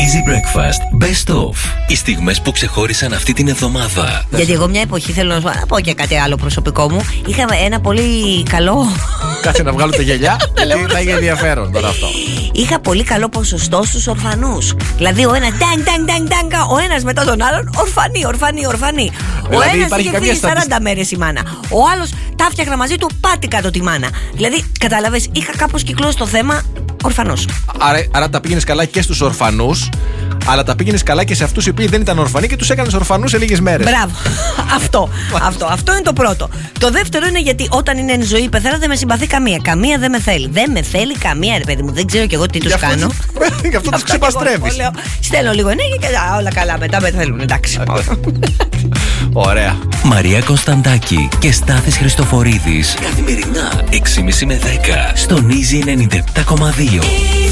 Easy Breakfast Best Of. Οι στιγμές που ξεχώρισαν αυτή την εβδομάδα. Γιατί εγώ μια εποχή, θέλω να πω και κάτι άλλο προσωπικό μου, είχα ένα πολύ καλό. Κάτσε να βγάλω τα γυαλιά, γιατί θα έχει ενδιαφέρον τώρα αυτό. Είχα πολύ καλό ποσοστό στους ορφανούς. Δηλαδή ο ένας ο ένας μετά τον άλλον ορφανή. Ο ένας είχε φύγει 40 μέρες η μάνα. Ο άλλος τα φτιάχνα μαζί του, πάτη κάτω τη μάνα. Δηλαδή, κατάλαβες, είχα κάπως κυκλώσει το θέμα ορφανός. Άρα τα πήγαινες καλά και στους ορφανούς, αλλά τα πήγαινες καλά και σε αυτούς οι οποίοι δεν ήταν ορφανοί και τους έκανες ορφανούς σε λίγες μέρες. Μπράβο. Αυτό είναι το πρώτο. Το δεύτερο είναι γιατί όταν είναι εν ζωή η πεθέρα δεν με συμπαθεί καμία. Καμία δεν με θέλει. Δεν με θέλει καμία, ρε παιδί μου. Δεν ξέρω κι εγώ τι τους κάνω. Γι' αυτό τους ξεπαστρεύεις. Στέλνω λίγο ενέργεια και όλα καλά. Μετά με θέλουν. Εντάξει. Ωραία. Μαρία Κωνσταντάκη και Στάθης Χριστοφορίδης. Καθημερινά 6.30 με 10 στον Easy 97.2.